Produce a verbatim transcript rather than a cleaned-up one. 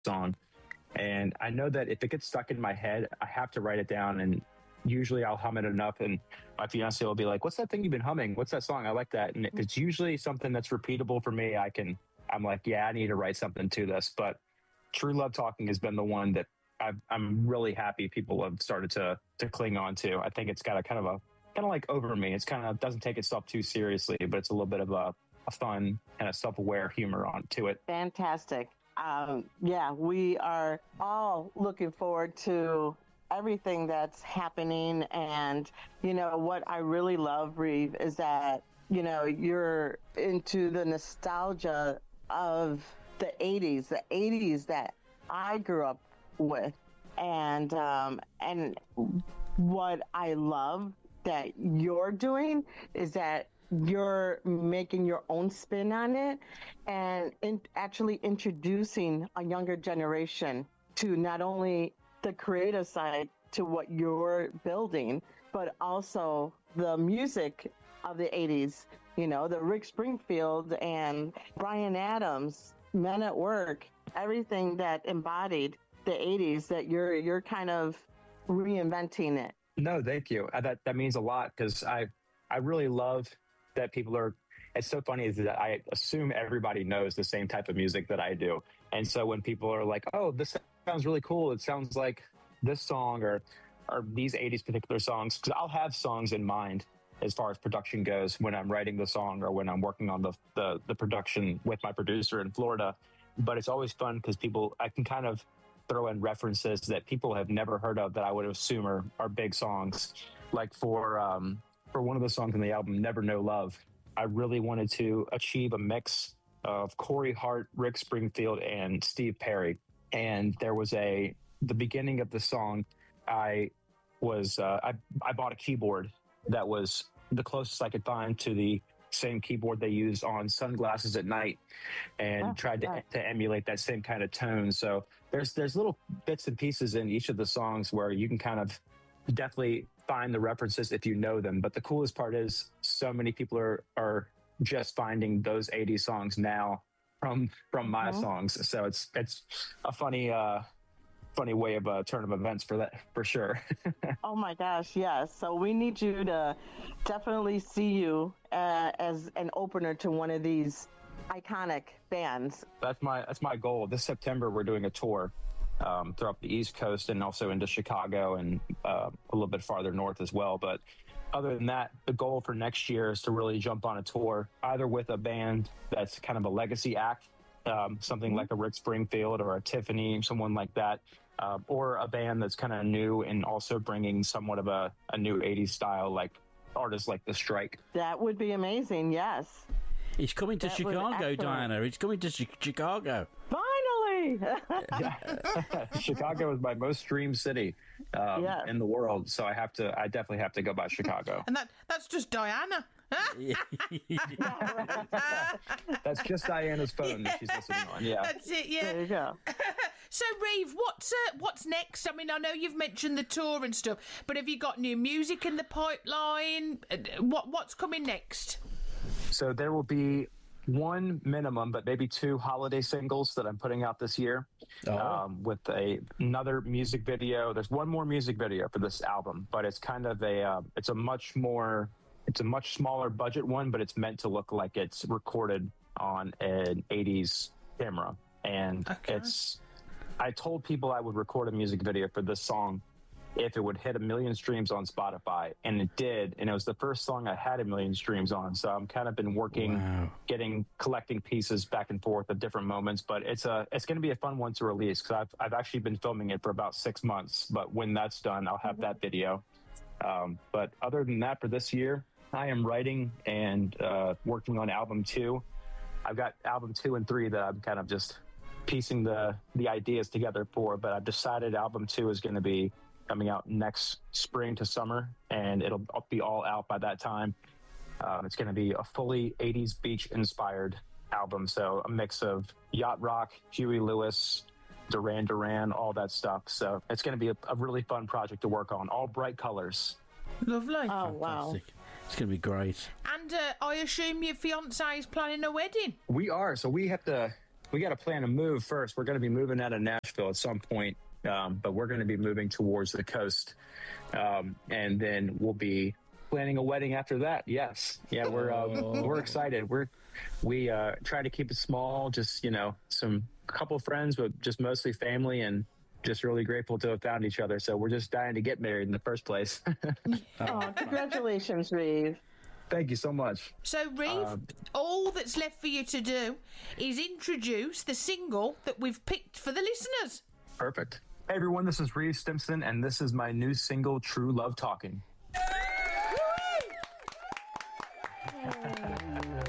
song. And I know that if it gets stuck in my head, I have to write it down, and usually I'll hum it enough, and my fiance will be like, "What's that thing you've been humming? What's that song? I like that." And it's usually something that's repeatable for me. I can, I'm like, yeah, I need to write something to this. But True Love Talking has been the one that I've, I'm really happy people have started to to cling on to. I think it's got a kind of a kind of like Over Me. It's kind of doesn't take itself too seriously, but it's a little bit of a, a fun kind of self-aware humor on to it. Fantastic. Um, yeah, we are all looking forward to everything that's happening. And, you know, what I really love, Reeve, is that, you know, you're into the nostalgia of the eighties, the eighties that I grew up with. And, um, and what I love that you're doing is that you're making your own spin on it and in, actually introducing a younger generation to not only the creative side to what you're building, but also the music of the eighties, you know, the Rick Springfield and Bryan Adams, Men at Work, everything that embodied the eighties, that you're you're kind of reinventing it. No, thank you. Uh, That that means a lot, because I I really love that people are. It's so funny is that I assume everybody knows the same type of music that I do, and so when people are like, "Oh, this sounds really cool. It sounds like this song or or these eighties particular songs," because I'll have songs in mind as far as production goes when I'm writing the song or when I'm working on the the, the production with my producer in Florida. But it's always fun because people I can kind of throw in references that people have never heard of that I would assume are, are big songs. Like for um, for one of the songs on the album, Never Know Love, I really wanted to achieve a mix of Corey Hart, Rick Springfield, and Steve Perry. And there was a, the beginning of the song, I was, uh, I, I bought a keyboard that was the closest I could find to the same keyboard they used on Sunglasses at Night, and oh, tried to, right. to emulate that same kind of tone. So there's there's little bits and pieces in each of the songs where you can kind of definitely find the references if you know them. But the coolest part is so many people are are just finding those eighties songs now from from my mm-hmm. songs. So it's it's a funny uh funny way of a turn of events for that, for sure. Oh my gosh, yes. So we need you to definitely see you uh, as an opener to one of these iconic bands. That's my that's my goal. This September we're doing a tour um, throughout the East Coast and also into Chicago and uh, a little bit farther north as well. But other than that, the goal for next year is to really jump on a tour, either with a band that's kind of a legacy act, Um, something like a Rick Springfield or a Tiffany, someone like that, uh, or a band that's kind of new and also bringing somewhat of a, a new eighties style, like artists like The Strike. That would be amazing, yes. He's coming to that Chicago, Diana. He's coming to ch- Chicago. Finally! Chicago is my most streamed city um, yes. in the world, so I have to. I definitely have to go by Chicago. And that that's just Diana. That's just Diana's phone that she's listening on. Yeah, that's it. Yeah, there you go. So, Reeve, what's uh, what's next? I mean, I know you've mentioned the tour and stuff, but have you got new music in the pipeline? What what's coming next? So there will be one minimum, but maybe two holiday singles that I'm putting out this year, oh. um, with a another music video. There's one more music video for this album, but it's kind of a uh, it's a much more. It's a much smaller budget one, but it's meant to look like it's recorded on an eighties camera. And okay. it's, I told people I would record a music video for this song if it would hit a million streams on Spotify. And it did. And it was the first song I had a million streams on. So I'm kind of been working, wow. getting, collecting pieces back and forth at different moments. But it's a, it's going to be a fun one to release because I've, I've actually been filming it for about six months. But when that's done, I'll have mm-hmm. that video. Um, but other than that, for this year, I am writing and uh, working on album two. I've got album two and three that I'm kind of just piecing the, the ideas together for, but I've decided album two is going to be coming out next spring to summer, and it'll be all out by that time. Um, it's going to be a fully eighties beach inspired album. So a mix of yacht rock, Huey Lewis, Duran Duran, all that stuff. So it's going to be a, a really fun project to work on. All bright colors. Lovely. Oh, wow. Fantastic. It's going to be great. And uh, I assume your fiancé is planning a wedding? We are. So we have to we got to plan a move first. We're going to be moving out of Nashville at some point, um, but we're going to be moving towards the coast, um, and then we'll be planning a wedding after that. Yes, yeah, we're uh, Oh. we're excited. We're we uh, try to keep it small, just you know, some couple friends, but just mostly family, and just really grateful to have found each other. So we're just dying to get married in the first place. Oh, congratulations, Reeve. Thank you so much. So, Reeve, Um, all that's left for you to do is introduce the single that we've picked for the listeners. Perfect. Hey everyone, this is Reeve Stimson, and this is my new single, True Love Talking.